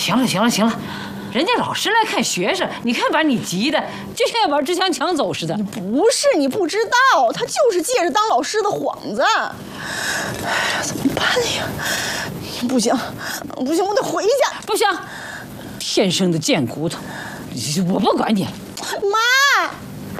行了，人家老师来看学生，你看把你急的，就像要把志强抢走似的。 不是你不知道，他就是借着当老师的幌子。怎么办呀？不行，我得回去。 不行，天生的贱骨头，我不管你了。 妈，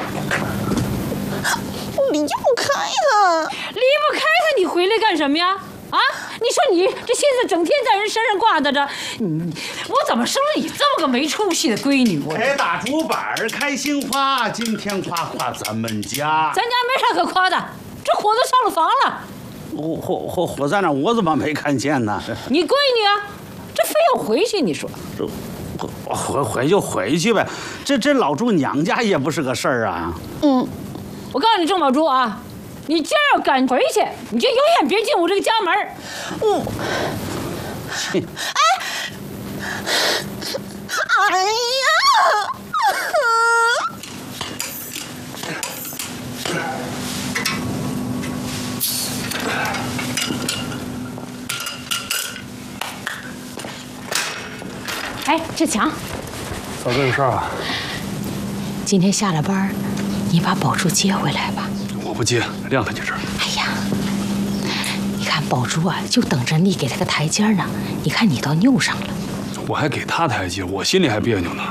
我离不开他。 离不开他，你回来干什么呀？啊！你说你这心思整天在人身上挂着，我怎么生了你这么个没出息的闺女？ 开大竹板开心花，今天夸咱们家。 咱家没啥可夸的，这火都上了房了。 火在那，我怎么没看见呢？ 你闺女啊，这非要回去，你说？ 回就回去呗，这老住娘家也不是个事儿啊。 我告诉你，郑宝珠啊。你今儿要敢回去，你就永远别进我这个家门。 哎呀！ 哎，志强， 嫂子有事啊？ 今天下了班，你把宝珠接回来吧。 我不接，晾他去这儿。 哎呀，你看宝珠啊，就等着你给他个台阶呢。你看你倒拗上了。 我还给他台阶，我心里还别扭呢。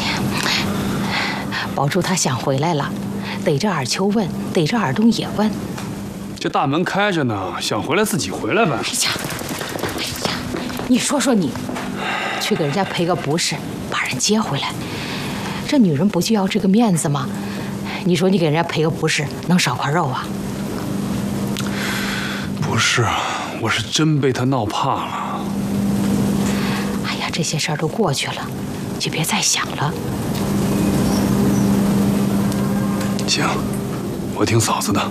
宝珠她想回来了，逮着耳秋问，逮着耳东也问。 这大门开着呢，想回来自己回来呗。 哎呀，你说说你，去给人家赔个不是，把人接回来，这女人不就要这个面子吗？你说你给人家赔个不是，能少块肉啊？ 不是，我是真被他闹怕了。 哎呀，这些事儿都过去了，就别再想了。 行，我听嫂子的。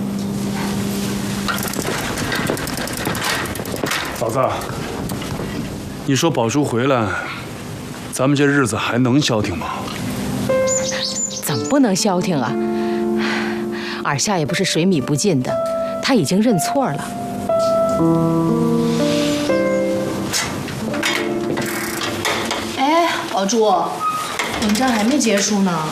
嫂子，你说宝珠回来，咱们这日子还能消停吗？ 怎么不能消停啊？耳下也不是水米不进的，他已经认错了。 哎，宝珠，冷战还没结束呢。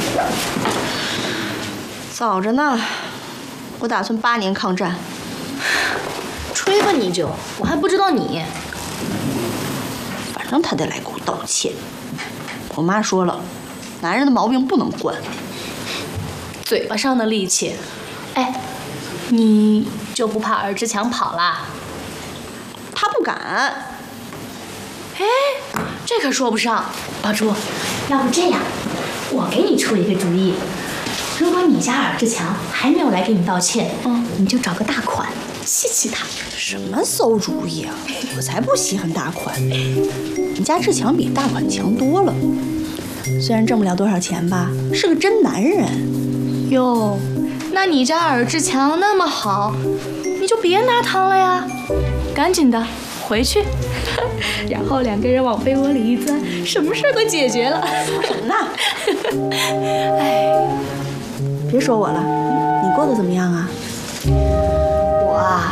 早着呢，我打算8年抗战。 吹吧你就，我还不知道你。 反正他得来给我道歉。我妈说了，男人的毛病不能惯。 嘴巴上的力气。哎，你就不怕尔志强跑啦？ 他不敢。 哎，这可说不上。宝珠，要不这样，我给你出一个主意。如果你家尔志强还没有来给你道歉，你就找个大款气气他。 什么馊主意啊！我才不稀罕大款。你家志强比大款强多了，虽然挣不了多少钱吧，是个真男人。 哟，那你家尔志强那么好，你就别拿汤了呀，赶紧的回去，然后2个人往被窝里一钻，什么事儿都解决了。 说什么呢？ 哎， 别说我了，你过得怎么样啊？ 我啊，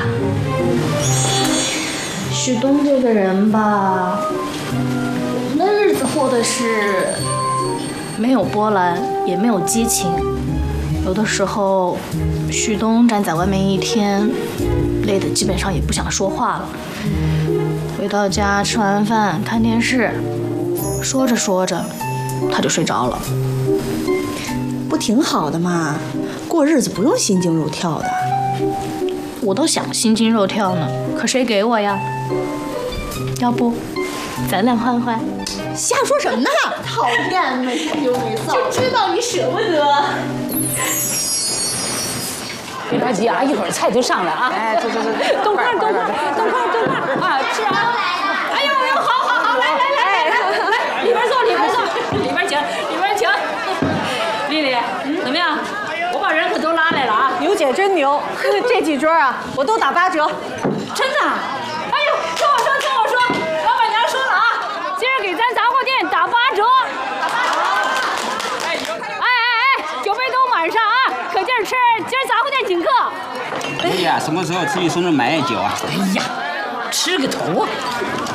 旭东这个人吧，我们的日子过的是没有波澜，也没有激情。有的时候，旭东站在外面一天，累得基本上也不想说话了。回到家吃完饭看电视，说着说着，他就睡着了。 不挺好的吗？过日子不用心惊肉跳的。 我都想心惊肉跳呢，可谁给我呀？要不，咱俩换换？ 瞎说什么呢？讨厌，没羞没臊。 就知道你舍不得。 别着急啊，一会儿菜就上来啊！ 哎，这， 动筷啊，吃啊！哎呦，好，来，里边坐，里边请。丽丽，怎么样？我把人可都拉来了啊！ 牛姐真牛，这几桌啊，我都打8折。 真的？哎呦，听我说，老板娘说了啊，今儿给咱杂货店打8折。哎，酒杯都满上啊，可劲儿吃，今儿杂货店请客。 哎呀，什么时候出去送人买酒啊？ 哎呀，吃个头啊！